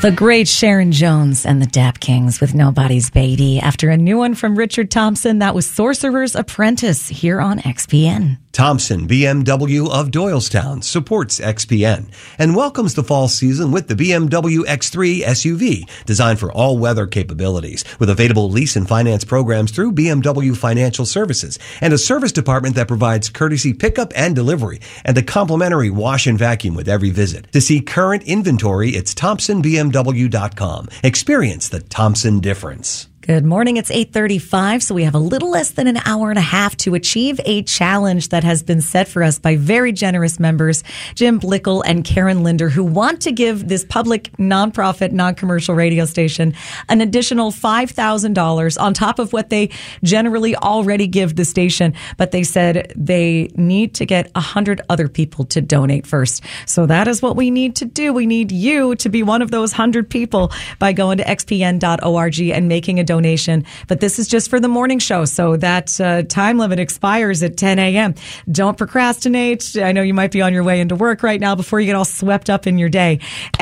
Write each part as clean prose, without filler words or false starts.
The great Sharon Jones and the Dap Kings with Nobody's Baby. After a new one from Richard Thompson, that was Sorcerer's Apprentice here on XPN. Thompson BMW of Doylestown supports XPN and welcomes the fall season with the BMW X3 SUV, designed for all-weather capabilities, with available lease and finance programs through BMW Financial Services and a service department that provides courtesy pickup and delivery and a complimentary wash and vacuum with every visit. To see current inventory, it's ThompsonBMW.com. Experience the Thompson difference. Good morning. It's 8:35, so we have a little less than an hour and a half to achieve a challenge that has been set for us by very generous members, Jim Blickel and Karen Linder, who want to give this public, nonprofit, non-commercial radio station an additional $5,000 on top of what they generally already give the station. But they said they need to get 100 other people to donate first. So that is what we need to do. We need you to be one of those 100 people by going to xpn.org and making a donation. But this is just for the morning show, so that time limit expires at 10 a.m. Don't procrastinate. I know you might be on your way into work right now before you get all swept up in your day.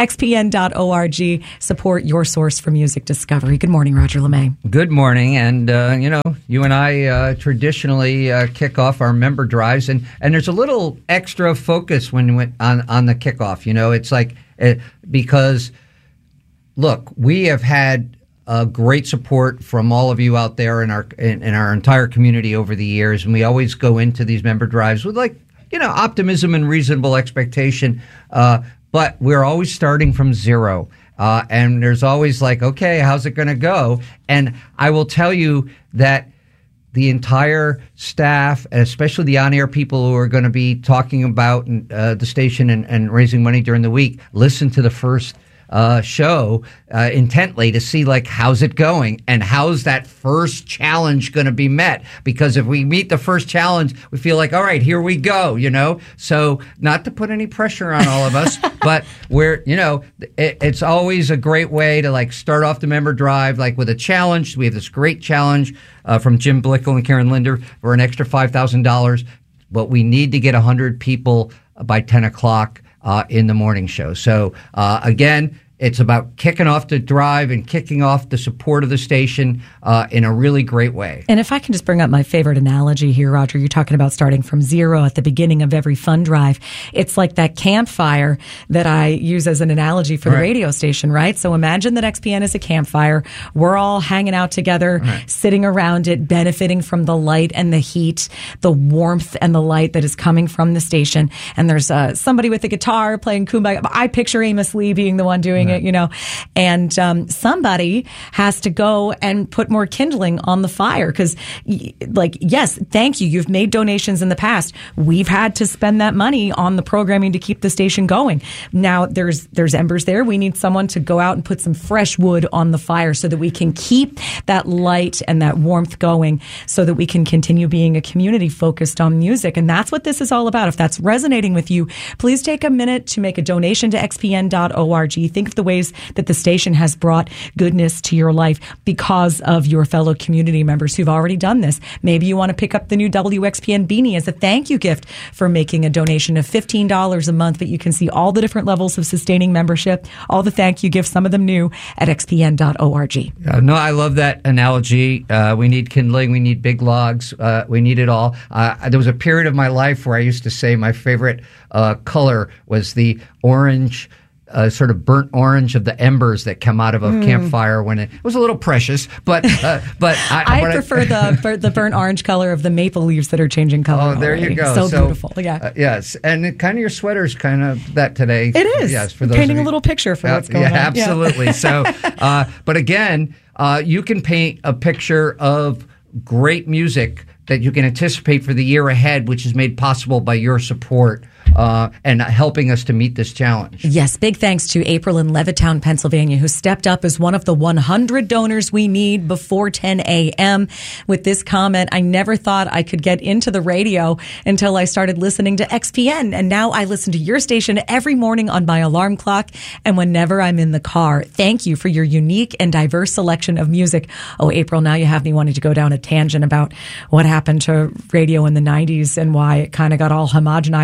xpn.org. Support your source for music discovery. Good morning, Roger LeMay. Good morning. And, you and I traditionally kick off our member drives, and there's a little extra focus when on the kickoff. It's like because, look, we have had great support from all of you out there in our entire community over the years, and we always go into these member drives with optimism and reasonable expectation. But we're always starting from zero, and there's always okay, how's it going to go? And I will tell you that the entire staff, and especially the on-air people who are going to be talking about the station and raising money during the week, listen to the first show intently to see how's it going and how's that first challenge going to be met, because if we meet the first challenge we feel like, all right, here we go, so not to put any pressure on all of us but we're it's always a great way to start off the member drive with a challenge. We have this great challenge from Jim Blickel and Karen Linder for an extra $5,000, but we need to get 100 people by 10 o'clock in the morning show. So, again, it's about kicking off the drive and kicking off the support of the station in a really great way. And if I can just bring up my favorite analogy here, Roger, you're talking about starting from zero at the beginning of every fund drive. It's like that campfire that I use as an analogy for the radio station, right? So imagine that XPN is a campfire. We're all hanging out together, sitting around it, benefiting from the light and the heat, the warmth and the light that is coming from the station. And there's somebody with a guitar playing Kumbaya. I picture Amos Lee being the one doing it, and somebody has to go and put more kindling on the fire because, yes, thank you. You've made donations in the past. We've had to spend that money on the programming to keep the station going. Now there's embers there. We need someone to go out and put some fresh wood on the fire so that we can keep that light and that warmth going so that we can continue being a community focused on music. And that's what this is all about. If that's resonating with you, please take a minute to make a donation to xpn.org. Think of the ways that the station has brought goodness to your life because of your fellow community members who've already done this. Maybe you want to pick up the new WXPN beanie as a thank you gift for making a donation of $15 a month, but you can see all the different levels of sustaining membership, all the thank you gifts, some of them new, at xpn.org. No, I love that analogy. We need kindling, we need big logs, we need it all. There was a period of my life where I used to say my favorite color was the orange, sort of burnt orange of the embers that come out of a campfire when it was a little precious, but I prefer the burnt orange color of the maple leaves that are changing color. Oh, there you go. So beautiful. Yeah. Yes, and kind of your sweater's kind of that today. It is. Yes, for those painting a little picture for what's going on. Absolutely. Yeah. So, but again, you can paint a picture of great music that you can anticipate for the year ahead, which is made possible by your support and helping us to meet this challenge. Yes, big thanks to April in Levittown, Pennsylvania, who stepped up as one of the 100 donors we need before 10 a.m. with this comment: I never thought I could get into the radio until I started listening to XPN, and now I listen to your station every morning on my alarm clock and whenever I'm in the car. Thank you for your unique and diverse selection of music. Oh, April, now you have me wanting to go down a tangent about what happened to radio in the 90s and why it kind of got all homogenized and why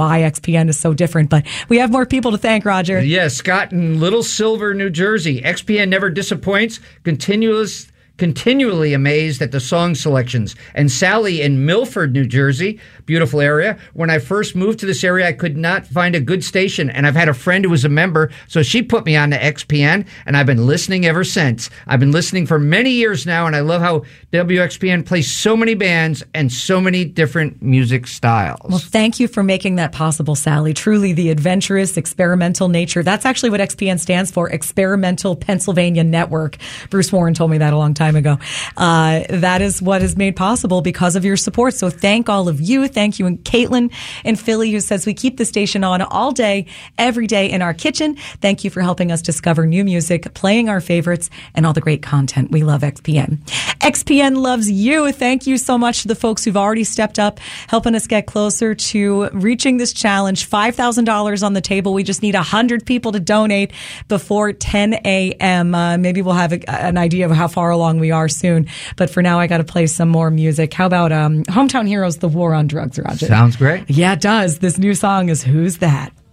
why XPN is so different. But we have more people to thank, Roger. Yes, Scott in Little Silver, New Jersey. XPN never disappoints. Continually amazed at the song selections. And Sally in Milford, New Jersey, beautiful area. When I first moved to this area, I could not find a good station, and I've had a friend who was a member, so she put me on to XPN, and I've been listening ever since. I've been listening for many years now, and I love how WXPN plays so many bands and so many different music styles. Well, thank you for making that possible, Sally. Truly the adventurous, experimental nature. That's actually what XPN stands for, Experimental Pennsylvania Network. Bruce Warren told me that a long time ago. That is what is made possible because of your support. So thank all of you. Thank you. And Caitlin in Philly, who says we keep the station on all day, every day in our kitchen. Thank you for helping us discover new music, playing our favorites, and all the great content. We love XPN. XPN loves you. Thank you so much to the folks who've already stepped up, helping us get closer to reaching this challenge. $5,000 on the table. We just need 100 people to donate before 10 a.m. Maybe we'll have an idea of how far along we are soon. But for now, I got to play some more music. How about Hometown Heroes, The War on Drugs, Roger? Sounds great. Yeah, it does. This new song is Who's That?